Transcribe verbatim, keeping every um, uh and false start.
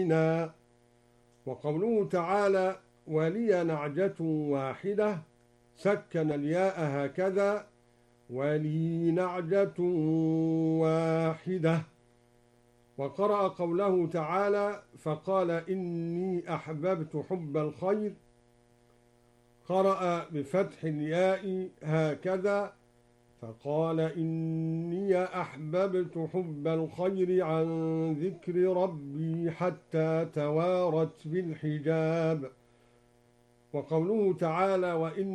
وقوله تعالى ولي نعجة واحدة سكن الياء هكذا ولي نعجة واحدة. وقرأ قوله تعالى فقال إني أحببت حب الخير، قرأ بفتح الياء هكذا فقال إني أحببت حب الخير عن ذكر ربي حتى توارت بالحجاب. وقوله تعالى وإن